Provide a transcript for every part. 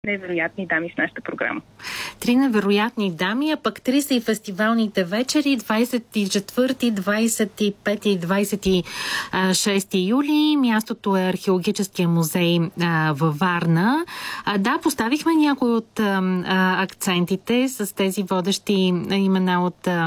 невероятни дами в нашата програма. 3 невероятни дами, а пък 3 са и фестивалните вечери 24, 25 и 26 юли. Мястото е Археологическия музей във Варна. Да, поставихме някои от акцентите с тези водещи имена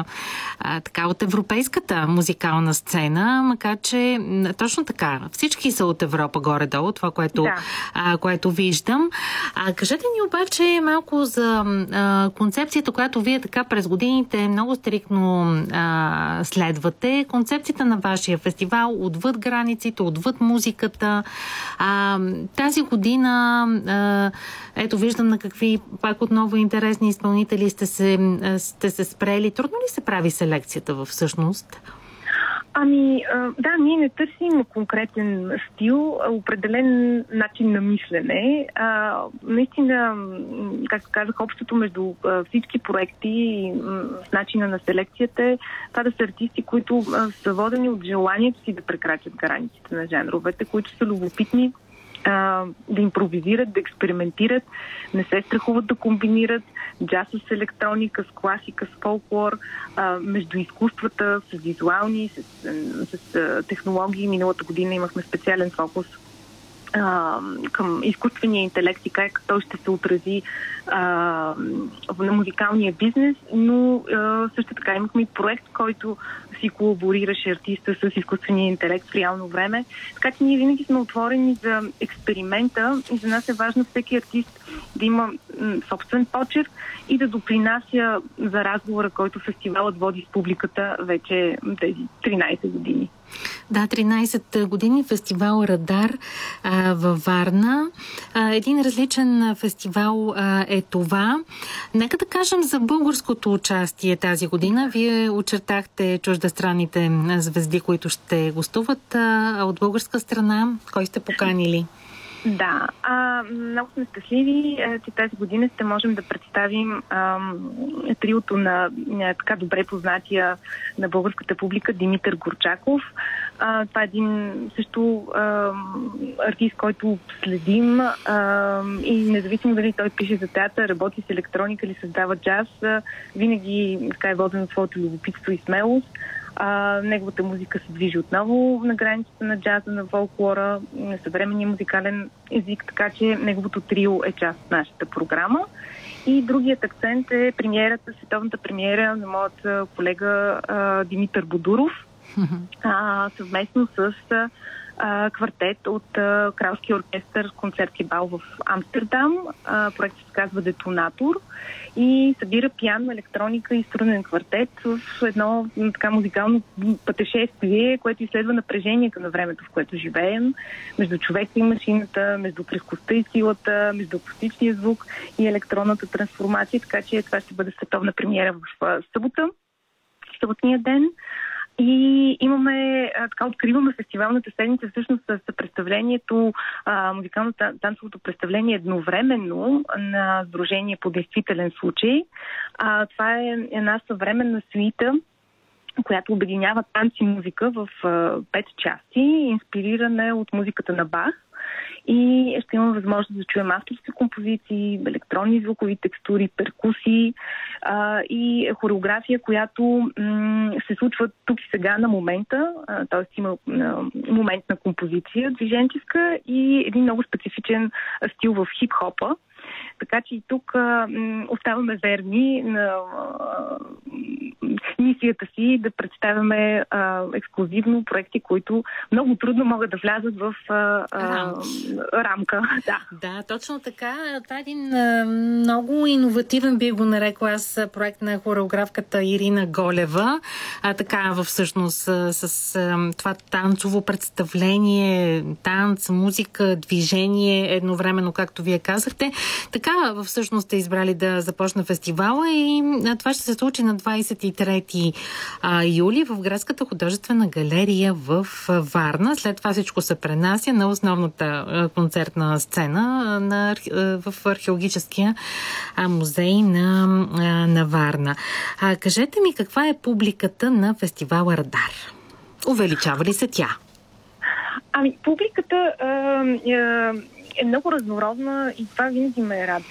от европейската музикална сцена, макар че точно така, всички са от Европа горе-долу, това, което виждам. Кажете ни обаче малко за концепцията, която вие така през годините много стриктно следвате. Концепцията на вашия фестивал отвъд границите, отвъд музиката. Тази година ето виждам на какви пак отново интересни изпълнители сте се спрели. Трудно ли се прави селекцията всъщност? Да, ние не търсим конкретен стил, определен начин на мислене. Наистина, както казах, общото между всички проекти и начина на селекцията е това да са артисти, които са водени от желанието си да прекрачат границите на жанровете, които са любопитни, да импровизират, да експериментират, не се страхуват да комбинират джаз с електроника, с класика, с фолклор, между изкуствата, с визуални, с технологии. Миналата година имахме специален фокус към изкуствения интелект и как той ще се отрази на музикалния бизнес, но също така имахме и проект, който си колаборираше артиста с изкуствения интелект в реално време. Така че ние винаги сме отворени за експеримента и за нас е важно всеки артист да има собствен почерк и да допринася за разговора, който фестивалът води с публиката вече тези 13 години. Да, 13 години фестивал Радар във Варна. Един различен фестивал е това. Нека да кажем за българското участие тази година. Вие очертахте чуждестранните звезди, които ще гостуват. От българска страна, кой сте поканили? Да, много сме щастливи, че тази година ще можем да представим триото на така добре познатия на българската публика Димитър Горчаков. Това е един също артист, който следим и независимо дали той пише за театър, работи с електроника или създава джаз, винаги така е воден от своето любопитство и смелост. Неговата музика се движи отново на границата на джаза, на фолклора, на съвременния музикален език, така че неговото трио е част от нашата програма. И другият акцент е световната премиера на моят колега Димитър Бодуров, съвместно с квартет от Кралския оркестър концерти бал в Амстердам. Проектът се казва Детонатор и събира пиано, електроника и струнен квартет в едно така музикално пътешествие, което изследва напрежението на времето, в което живеем, между човека и машината, между крехкостта и силата, между акустичния звук и електронната трансформация. Така че това ще бъде световна премиера в съботния ден. И откриваме фестивалната седмица всъщност с представлението, музикално-танцовото представление едновременно на Сдружение по действителен случай. Това е една съвременна суита, която обединява танц и музика в 5 части, инспирирана от музиката на Бах. И ще имаме възможност да чуем авторски композиции, електронни звукови текстури, перкусии и хореография, която се случва тук и сега на момента. Т.е. има момент на композиция движенческа и един много специфичен стил в хип-хопа. Така че и тук оставаме верни на мисията си да представяме ексклузивно проекти, които много трудно могат да влязат в рамка. Да, точно така. Това е един много иновативен, би го нарекла аз, проект на хореографката Ирина Голева. Така всъщност с това танцово представление, танц, музика, движение едновременно, както вие казахте. Така всъщност сте избрали да започне фестивала и това ще се случи на 23 юли в Градската художествена галерия в Варна. След това всичко се пренася на основната концертна сцена в Археологическия музей на Варна. Кажете ми, каква е публиката на фестивала Радар? Увеличава ли се тя? Публиката е много разнородна и това винаги ме радва.